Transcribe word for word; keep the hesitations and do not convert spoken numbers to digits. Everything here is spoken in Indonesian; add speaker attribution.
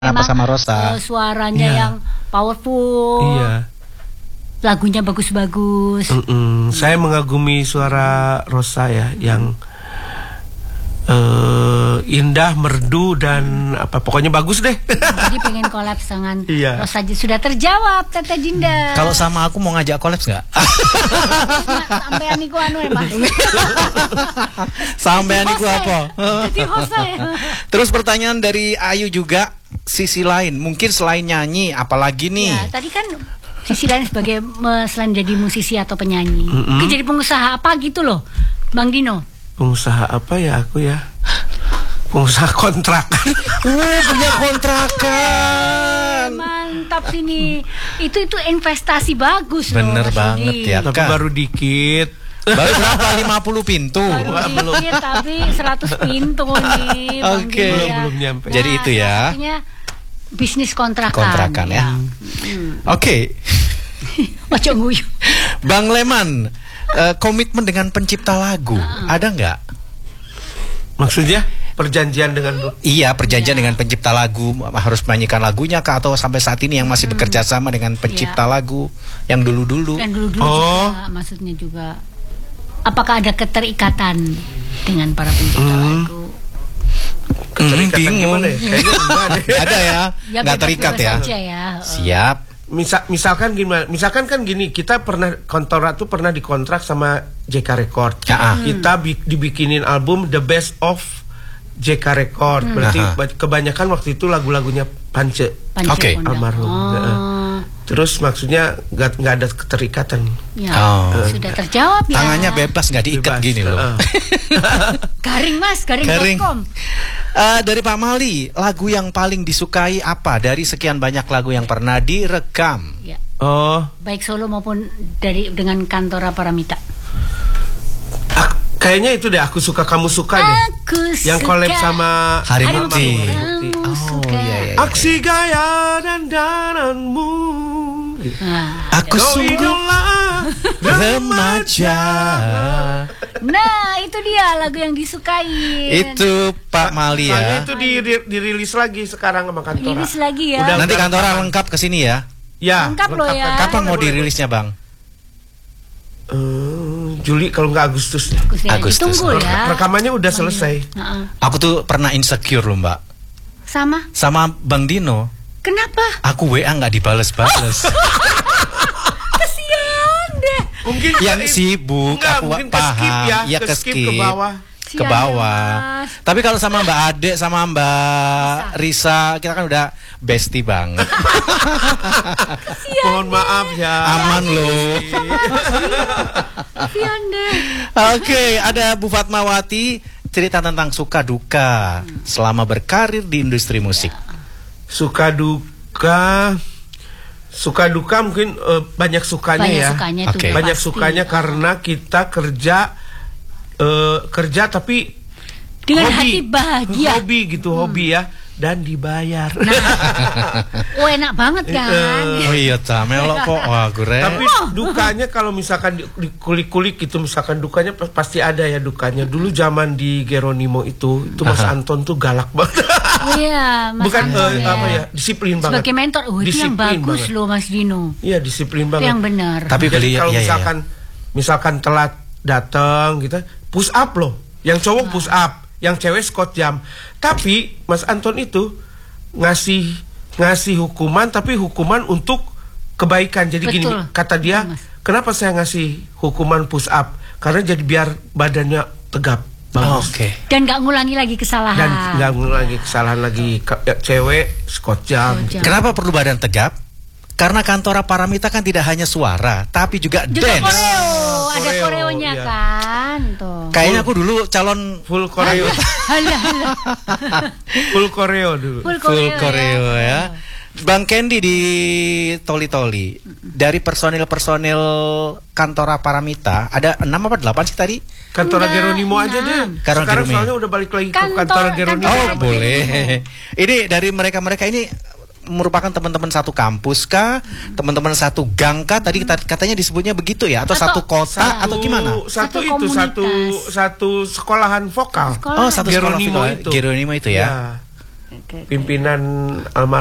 Speaker 1: kenapa sama Rosa?
Speaker 2: Uh, suaranya yeah. yang powerful.
Speaker 3: Iya.
Speaker 2: Lagunya bagus-bagus.
Speaker 3: Mm -mm. Saya mengagumi suara Rosa ya, yang uh, indah, merdu dan apa pokoknya bagus deh.
Speaker 2: Jadi pengen collab dengan
Speaker 3: iya.
Speaker 2: Rosa. Sudah terjawab Tete Jinda.
Speaker 1: Kalau sama aku mau ngajak collab nggak?
Speaker 2: Sampai aniku anu ya Mas.
Speaker 1: Sampai aniku apa?
Speaker 2: Jadi host ya.
Speaker 1: Terus pertanyaan dari Ayu juga, sisi lain mungkin selain nyanyi apalagi nih?
Speaker 2: Ya, tadi kan sisi lain sebagai selain jadi musisi atau penyanyi, mm -hmm. jadi pengusaha apa gitu loh, Bang Dino?
Speaker 3: Pengusaha apa ya aku ya? Pengusaha kontrakan.
Speaker 1: Oh, punya kontrakan.
Speaker 2: Mantap sini. Itu itu investasi bagus.
Speaker 1: Bener
Speaker 2: loh,
Speaker 1: banget ya.
Speaker 3: Tapi baru dikit.
Speaker 1: Baru berapa? lima puluh pintu.
Speaker 2: Baru dikit tapi seratus pintu nih.
Speaker 1: Oke. Okay.
Speaker 3: Belum belum nyampe.
Speaker 2: Nah,
Speaker 1: jadi itu ya.
Speaker 2: Bisnis kontrakan.
Speaker 1: Kontrakan ya. ya. Hmm. Oke.
Speaker 2: Ojo nguyu.
Speaker 1: Bang Leman, uh, komitmen dengan pencipta lagu uh. ada nggak?
Speaker 3: Maksudnya perjanjian dengan
Speaker 1: iya perjanjian yeah. dengan pencipta lagu, harus menyanyikan lagunya kah, atau sampai saat ini yang masih hmm. bekerja sama dengan pencipta yeah. lagu yang dulu-dulu?
Speaker 2: Yang dulu-dulu oh. juga, maksudnya juga apakah ada keterikatan dengan para pencipta hmm. lagu?
Speaker 3: Keterikatan
Speaker 1: hmm,
Speaker 3: gimana ya? Kayaknya enggak ada.
Speaker 1: Ada ya,
Speaker 2: ya
Speaker 1: nggak terikat ya.
Speaker 2: ya.
Speaker 1: Siap.
Speaker 3: Misal, misalkan gimana? Misalkan kan gini, kita pernah kontrak tuh pernah dikontrak sama J K Record.
Speaker 1: Ya,
Speaker 3: hmm. Kita bi dibikinin album The Best of J K Record. Hmm. Berarti Aha. kebanyakan waktu itu lagu-lagunya Pance.
Speaker 1: Oke. Okay.
Speaker 3: Almarhum. Oh. Nah, terus maksudnya nggak nggak ada keterikatan.
Speaker 2: Ya, oh. uh, sudah terjawab ya.
Speaker 1: Tangannya bebas, nggak diikat bebas. Gini loh. Uh.
Speaker 2: Garing Mas, garing.
Speaker 1: garing. Uh, dari Pak Mali, lagu yang paling disukai apa dari sekian banyak lagu yang pernah direkam?
Speaker 2: Ya.
Speaker 3: Oh.
Speaker 2: Baik solo maupun dari dengan Kantora Paramita.
Speaker 3: Ah, kayaknya itu deh, Aku Suka Kamu Suka deh.
Speaker 2: Aku
Speaker 3: yang collab sama
Speaker 1: Hari Mukti.
Speaker 2: Oh
Speaker 1: iya, iya, iya.
Speaker 3: Aksi gaya dan dananmu.
Speaker 1: Ah, aku idola remaja.
Speaker 2: Nah, itu dia lagu yang disukai.
Speaker 1: Itu Pak Mali ya.
Speaker 3: Nah, itu dirilis, dirilis lagi sekarang sama Kantora.
Speaker 2: Dirilis lagi ya.
Speaker 1: Udah, nanti Kantora lengkap ke sini ya.
Speaker 3: Ya,
Speaker 2: lengkap loh ya.
Speaker 1: Kapan mau dirilisnya, Bang?
Speaker 3: Uh, Juli kalau nggak Agustus.
Speaker 2: Agustus.
Speaker 1: Agustus.
Speaker 2: Ditunggu ya.
Speaker 3: Rekamannya udah selesai.
Speaker 2: Uh -uh.
Speaker 1: Aku tuh pernah insecure loh, Mbak.
Speaker 2: Sama?
Speaker 1: Sama Bang Dino.
Speaker 2: Kenapa?
Speaker 1: Aku W A nggak dibales-bales.
Speaker 2: Kesian deh.
Speaker 3: Mungkin
Speaker 1: yang sibuk,
Speaker 3: enggak,
Speaker 1: aku
Speaker 3: mungkin
Speaker 1: paham.
Speaker 3: Ke skip ya,
Speaker 1: ya
Speaker 3: ke
Speaker 1: ke
Speaker 3: skip,
Speaker 1: skip
Speaker 3: ke bawah.
Speaker 1: Ke bawah. Tapi kalau sama Mbak Ade, sama Mbak Risa, kita kan udah bestie banget.
Speaker 3: Mohon maaf ya.
Speaker 1: Aman loh.
Speaker 2: Kesian deh.
Speaker 1: Oke, ada Bu Fatmawati, cerita tentang suka duka hmm. selama berkarir di industri musik.
Speaker 3: Suka duka, suka duka mungkin uh, banyak sukanya
Speaker 2: banyak
Speaker 3: ya.
Speaker 2: Sukanya
Speaker 1: okay.
Speaker 2: tuh,
Speaker 3: banyak
Speaker 2: pasti.
Speaker 3: sukanya karena kita kerja uh, kerja tapi
Speaker 2: dengan
Speaker 3: hobi,
Speaker 2: hati bahagia.
Speaker 3: Hobi gitu, hmm. hobi ya. Dan dibayar.
Speaker 2: Nah. Oh enak banget kan.
Speaker 1: Oh iya ta, melok kok. Wah gue.
Speaker 3: Tapi dukanya kalau misalkan dikulik-kulik gitu, misalkan dukanya pasti ada ya dukanya. Dulu zaman di Geronimo itu, itu Mas Anton tuh galak banget.
Speaker 2: Oh iya, Mas
Speaker 3: Bukan
Speaker 2: Anton,
Speaker 3: uh,
Speaker 2: ya.
Speaker 3: apa ya, disiplin banget.
Speaker 2: Sebagai mentor, oh itu yang bagus banget. Loh Mas Dino.
Speaker 3: Iya disiplin banget.
Speaker 2: Itu yang benar.
Speaker 1: Tapi
Speaker 3: jadi kalau
Speaker 1: iya,
Speaker 3: misalkan
Speaker 1: iya.
Speaker 3: misalkan telat datang gitu, push up loh. Yang cowok nah. push up, yang cewek squat jam. Tapi Mas Anton itu ngasih ngasih hukuman, tapi hukuman untuk kebaikan. Jadi Betul. gini kata dia, Mas. Kenapa saya ngasih hukuman push up? Karena jadi biar badannya tegap.
Speaker 1: Oh, Oke. Okay.
Speaker 2: Dan nggak ngulangi lagi kesalahan.
Speaker 3: Dan nggak ngulangi kesalahan lagi. Ya, cewek squat jam.
Speaker 2: jam.
Speaker 1: Kenapa perlu badan tegap? Karena Kantora Paramita kan tidak hanya suara, tapi juga, juga dance.
Speaker 2: Koreo. Ada
Speaker 3: koreo,
Speaker 2: koreonya ya. kan tuh.
Speaker 1: Kayaknya aku dulu calon
Speaker 3: full koreo. Full koreo dulu.
Speaker 2: Full
Speaker 1: koreo, full koreo ya.
Speaker 2: ya.
Speaker 1: Bang Kendi di Toli Toli, dari personil-personil Kantora Paramita ada enam apa delapan sih tadi?
Speaker 3: Kantora Enggak, Geronimo aja deh. Sekarang Geronimo. Soalnya udah balik lagi Kantor, ke Kantora Geronimo.
Speaker 1: Oh boleh. Ini dari mereka-mereka ini merupakan teman-teman satu kampus kah, teman-teman satu gang kah? Tadi katanya disebutnya begitu ya, atau, atau satu kota satu, atau gimana?
Speaker 3: Satu, satu itu satu satu sekolahan vokal.
Speaker 2: Sekolah.
Speaker 1: Oh satu
Speaker 3: Geronimo
Speaker 1: sekolah
Speaker 3: itu.
Speaker 1: Geronimo itu ya. ya.
Speaker 2: Okay, okay.
Speaker 3: Pimpinan almarhum